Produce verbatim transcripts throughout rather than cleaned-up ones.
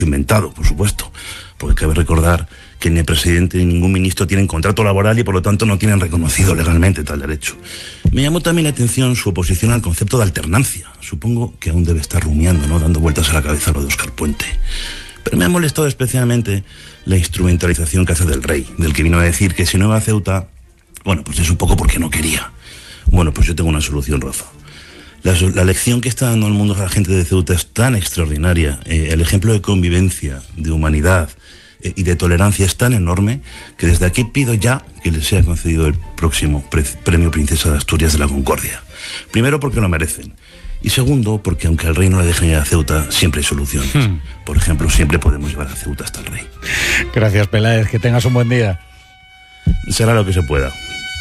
inventado, por supuesto, porque cabe recordar que ni el presidente ni ningún ministro tienen contrato laboral y por lo tanto no tienen reconocido legalmente tal derecho. Me llamó también la atención su oposición al concepto de alternancia. Supongo que aún debe estar rumiando, ¿no?, dando vueltas a la cabeza lo de Óscar Puente. Pero me ha molestado especialmente la instrumentalización que hace del rey, del que vino a decir que si no iba a Ceuta, bueno, pues es un poco porque no quería. Bueno, pues yo tengo una solución, Rafa. La, la lección que está dando al mundo a la gente de Ceuta es tan extraordinaria, eh, el ejemplo de convivencia, de humanidad eh, y de tolerancia es tan enorme que desde aquí pido ya que les sea concedido el próximo pre Premio Princesa de Asturias de la Concordia. Primero porque lo merecen. Y segundo, porque aunque al rey no le dejen ir a Ceuta, siempre hay soluciones. Hmm. Por ejemplo, siempre podemos llevar a Ceuta hasta el rey. Gracias, Peláez. Que tengas un buen día. Será lo que se pueda.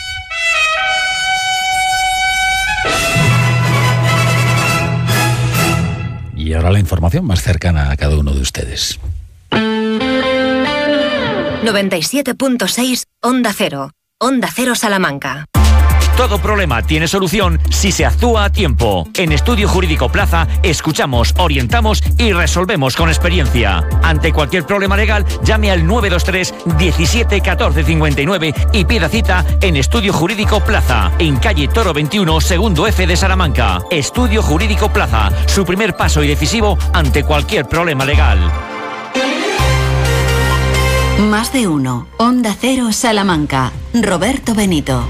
Y ahora la información más cercana a cada uno de ustedes. noventa y siete punto seis Onda Cero. Onda Cero Salamanca. Todo problema tiene solución si se actúa a tiempo. En Estudio Jurídico Plaza escuchamos, orientamos y resolvemos con experiencia. Ante cualquier problema legal, llame al nueve dos tres diecisiete catorce cincuenta y nueve y pida cita en Estudio Jurídico Plaza, en calle Toro veintiuno, segundo F de Salamanca. Estudio Jurídico Plaza, su primer paso y decisivo ante cualquier problema legal. Más de uno. Onda Cero Salamanca. Roberto Benito.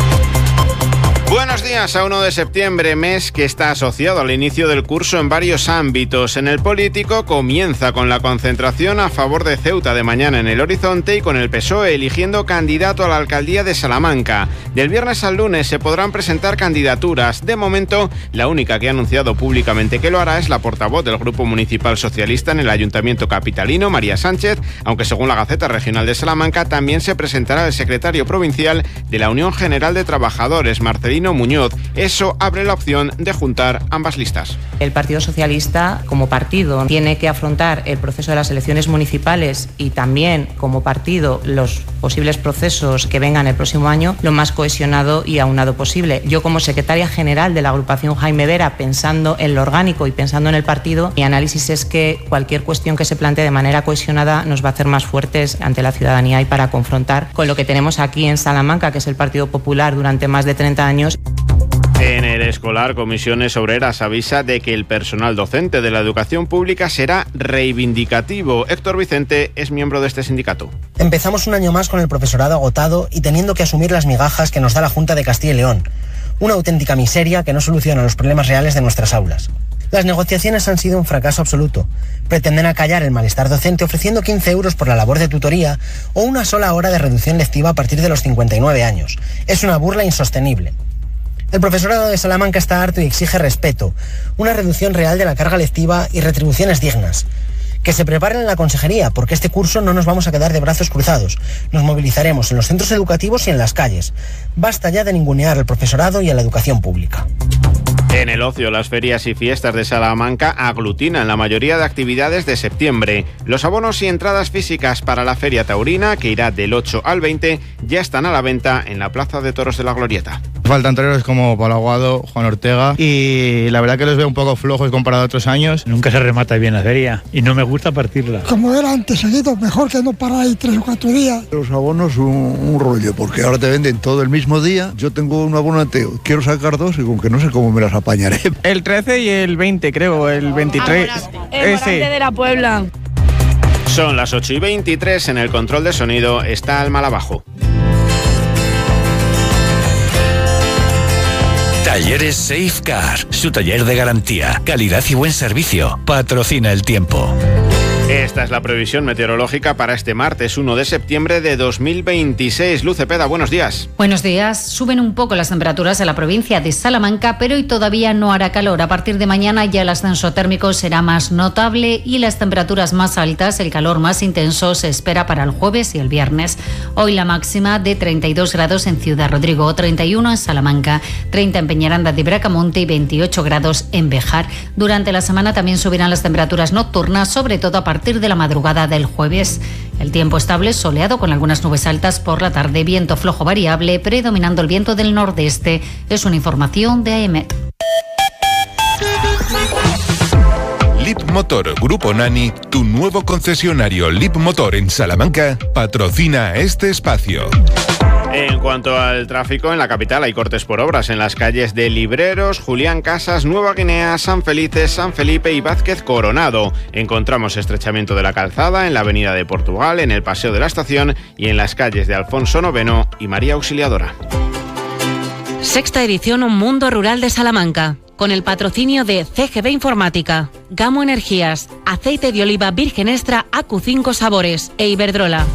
Buenos días. A uno de septiembre, mes que está asociado al inicio del curso en varios ámbitos. En el político comienza con la concentración a favor de Ceuta de mañana en el Horizonte y con el P S O E eligiendo candidato a la alcaldía de Salamanca. Del viernes al lunes se podrán presentar candidaturas. De momento, la única que ha anunciado públicamente que lo hará es la portavoz del Grupo Municipal Socialista en el Ayuntamiento capitalino, María Sánchez, aunque según la Gaceta Regional de Salamanca también se presentará el secretario provincial de la Unión General de Trabajadores, Marcelino Muñoz. Eso abre la opción de juntar ambas listas. El Partido Socialista, como partido, tiene que afrontar el proceso de las elecciones municipales y también, como partido, los posibles procesos que vengan el próximo año lo más cohesionado y aunado posible. Yo, como secretaria general de la agrupación Jaime Vera, pensando en lo orgánico y pensando en el partido, mi análisis es que cualquier cuestión que se plantee de manera cohesionada nos va a hacer más fuertes ante la ciudadanía y para confrontar con lo que tenemos aquí en Salamanca, que es el Partido Popular durante más de treinta años. En el escolar, Comisiones Obreras avisa de que el personal docente de la educación pública será reivindicativo. Héctor Vicente es miembro de este sindicato. Empezamos un año más con el profesorado agotado y teniendo que asumir las migajas que nos da la Junta de Castilla y León. Una auténtica miseria que no soluciona los problemas reales de nuestras aulas. Las negociaciones han sido un fracaso absoluto. Pretenden acallar el malestar docente ofreciendo quince euros por la labor de tutoría o una sola hora de reducción lectiva a partir de los cincuenta y nueve años. Es una burla insostenible. El profesorado de Salamanca está harto y exige respeto, una reducción real de la carga lectiva y retribuciones dignas. Que se preparen en la consejería, porque este curso no nos vamos a quedar de brazos cruzados. Nos movilizaremos en los centros educativos y en las calles. Basta ya de ningunear al profesorado y a la educación pública. En el ocio, las ferias y fiestas de Salamanca aglutinan la mayoría de actividades de septiembre. Los abonos y entradas físicas para la Feria Taurina, que irá del ocho al veinte, ya están a la venta en la Plaza de Toros de la Glorieta. Faltan toreros como Pablo Aguado, Juan Ortega, y la verdad que los veo un poco flojos comparado a otros años. Nunca se remata bien la feria y no me gusta partirla. Como era antes seguido, mejor que no parar ahí tres o cuatro días. Los abonos un, un rollo, porque ahora te venden todo el mismo día. Yo tengo un abono ateo, quiero sacar dos y con que no sé cómo me las apañaré. El trece y el veinte, creo, el veintitrés. El volante de la Puebla. Son las ocho y veintitrés, en el control de sonido está Alma Abajo. Talleres Safecar, su taller de garantía, calidad y buen servicio. Patrocina el tiempo. Esta es la previsión meteorológica para este martes uno de septiembre de dos mil veintiséis. Luz Cepeda, buenos días. Buenos días. Suben un poco las temperaturas en la provincia de Salamanca, pero hoy todavía no hará calor. A partir de mañana ya el ascenso térmico será más notable y las temperaturas más altas, el calor más intenso, se espera para el jueves y el viernes. Hoy la máxima de treinta y dos grados en Ciudad Rodrigo, treinta y uno en Salamanca, treinta en Peñaranda de Bracamonte y veintiocho grados en Béjar. Durante la semana también subirán las temperaturas nocturnas, sobre todo a partir de la madrugada del jueves. El tiempo estable, soleado con algunas nubes altas por la tarde, viento flojo variable, predominando el viento del nordeste. Es una información de A E M E T. Leap Motor Grupo Nani, tu nuevo concesionario Leap Motor en Salamanca, patrocina este espacio. En cuanto al tráfico, en la capital hay cortes por obras en las calles de Libreros, Julián Casas, Nueva Guinea, San Felices, San Felipe y Vázquez Coronado. Encontramos estrechamiento de la calzada en la avenida de Portugal, en el Paseo de la Estación y en las calles de Alfonso noveno y María Auxiliadora. Sexta edición Un Mundo Rural de Salamanca, con el patrocinio de C G B Informática, Gamo Energías, Aceite de Oliva Virgen Extra A Q cinco Sabores e Iberdrola.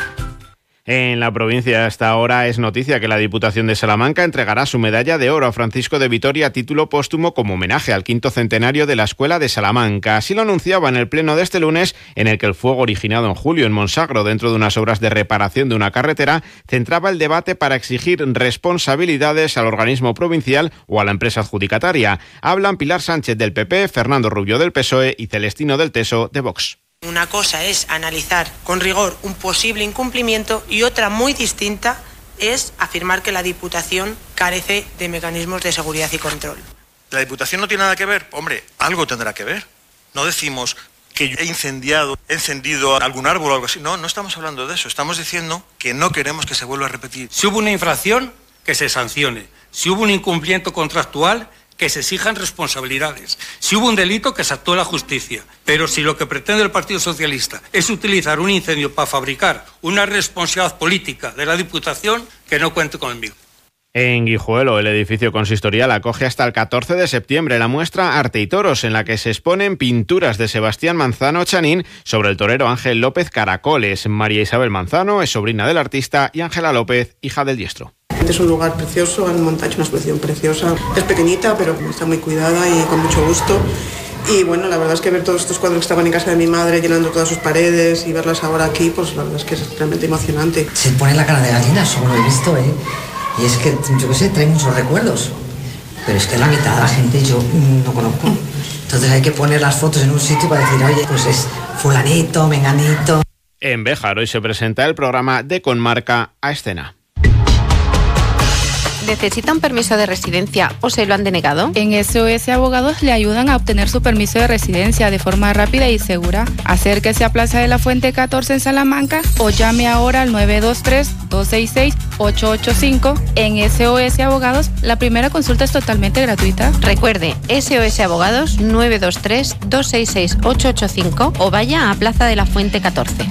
En la provincia hasta ahora es noticia que la Diputación de Salamanca entregará su medalla de oro a Francisco de Vitoria a título póstumo como homenaje al quinto centenario de la Escuela de Salamanca. Así lo anunciaba en el pleno de este lunes, en el que el fuego originado en julio en Monsagro dentro de unas obras de reparación de una carretera centraba el debate para exigir responsabilidades al organismo provincial o a la empresa adjudicataria. Hablan Pilar Sánchez del P P, Fernando Rubio del P S O E y Celestino del Teso de Vox. Una cosa es analizar con rigor un posible incumplimiento y otra muy distinta es afirmar que la Diputación carece de mecanismos de seguridad y control. ¿La Diputación no tiene nada que ver? Hombre, algo tendrá que ver. No decimos que yo he incendiado, he encendido algún árbol o algo así. No, no estamos hablando de eso. Estamos diciendo que no queremos que se vuelva a repetir. Si hubo una infracción, que se sancione. Si hubo un incumplimiento contractual, que se exijan responsabilidades. Si hubo un delito, que se actúe la justicia. Pero si lo que pretende el Partido Socialista es utilizar un incendio para fabricar una responsabilidad política de la Diputación, que no cuente conmigo. En Guijuelo, el edificio consistorial acoge hasta el catorce de septiembre la muestra Arte y Toros, en la que se exponen pinturas de Sebastián Manzano Chanín sobre el torero Ángel López Caracoles. María Isabel Manzano es sobrina del artista y Ángela López, hija del diestro. Es un lugar precioso, han montado una exposición preciosa. Es pequeñita, pero está muy cuidada y con mucho gusto. Y bueno, la verdad es que ver todos estos cuadros que estaban en casa de mi madre llenando todas sus paredes y verlas ahora aquí, pues la verdad es que es realmente emocionante. Se pone la cara de gallina, solo he visto, ¿eh? Y es que, yo qué sé, trae muchos recuerdos. Pero es que la mitad de la gente yo no conozco. Entonces hay que poner las fotos en un sitio para decir, oye, pues es fulanito, menganito. En Béjar hoy se presenta el programa de Conmarca a escena. ¿Necesita un permiso de residencia o se lo han denegado? En S O S Abogados le ayudan a obtener su permiso de residencia de forma rápida y segura. Acérquese a Plaza de la Fuente catorce en Salamanca o llame ahora al nueve dos tres, dos seis seis, ocho ocho cinco. En S O S Abogados la primera consulta es totalmente gratuita. Recuerde, S O S Abogados nueve dos tres, dos seis seis, ocho ocho cinco o vaya a Plaza de la Fuente catorce.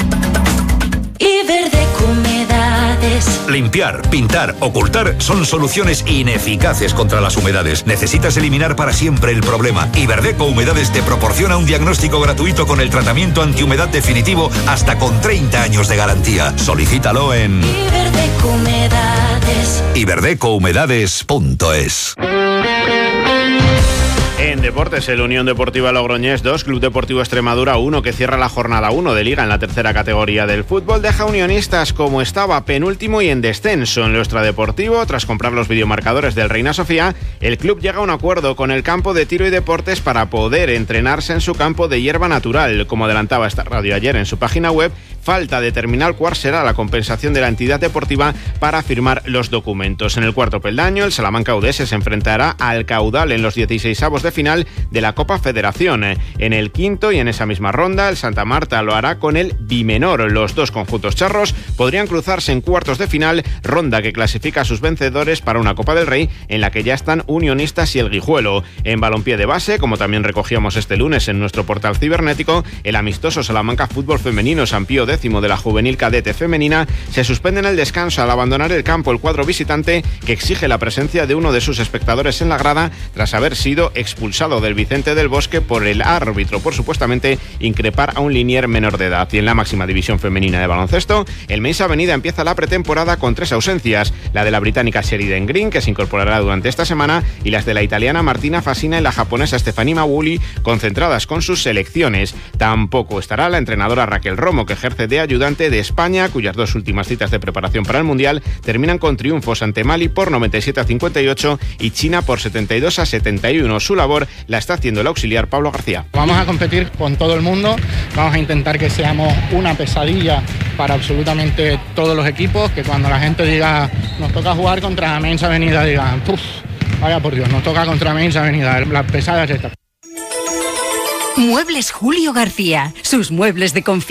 Iberdeco Humedades. Limpiar, pintar, ocultar son soluciones ineficaces contra las humedades. Necesitas eliminar para siempre el problema. Iberdeco Humedades te proporciona un diagnóstico gratuito con el tratamiento antihumedad definitivo hasta con treinta años de garantía. Solicítalo en Iberdeco Humedades. iberdeco humedades punto es. En deportes, el Unión Deportiva Logroñés dos, Club Deportivo Extremadura uno, que cierra la jornada uno de Liga en la tercera categoría del fútbol, deja a Unionistas como estaba, penúltimo y en descenso. En lo extradeportivo, tras comprar los videomarcadores del Reina Sofía, el club llega a un acuerdo con el campo de tiro y deportes para poder entrenarse en su campo de hierba natural. Como adelantaba esta radio ayer en su página web, falta determinar cuál será la compensación de la entidad deportiva para firmar los documentos. En el cuarto peldaño, el Salamanca U D S se enfrentará al Caudal en los dieciseisavos de final de la Copa Federación. En el quinto y en esa misma ronda, el Santa Marta lo hará con el Bimenor. Los dos conjuntos charros podrían cruzarse en cuartos de final, ronda que clasifica a sus vencedores para una Copa del Rey en la que ya están Unionistas y el Guijuelo. En balompié de base, como también recogíamos este lunes en nuestro portal cibernético, el amistoso Salamanca Fútbol Femenino San Pío décimo de la Juvenil Cadete Femenina se suspende en el descanso al abandonar el campo el cuadro visitante, que exige la presencia de uno de sus espectadores en la grada tras haber sido expulsado del Vicente del Bosque por el árbitro por supuestamente increpar a un linier menor de edad. Y en la máxima división femenina de baloncesto, el Mesa Avenida empieza la pretemporada con tres ausencias: la de la británica Sheridan Green, que se incorporará durante esta semana, y las de la italiana Martina Fasina y la japonesa Stephanie Mawuli, concentradas con sus selecciones. Tampoco estará la entrenadora Raquel Romo, que ejerce de ayudante de España, cuyas dos últimas citas de preparación para el Mundial terminan con triunfos ante Mali por noventa y siete a cincuenta y ocho y China por setenta y dos a setenta y uno. Su labor la está haciendo el auxiliar Pablo García. Vamos a competir con todo el mundo, vamos a intentar que seamos una pesadilla para absolutamente todos los equipos, que cuando la gente diga nos toca jugar contra Mensa Avenida, digan, uff, vaya por Dios, nos toca contra Mensa Avenida, la pesada es esta. Muebles Julio García. Sus muebles de confianza.